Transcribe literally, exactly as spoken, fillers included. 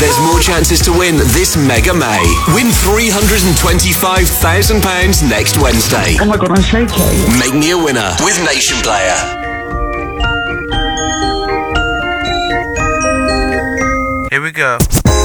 there's more chances to win this Mega May. Win three hundred twenty-five thousand pounds next Wednesday. Oh my god, I'm shaking. Make me a winner with Nation Player. Here we go.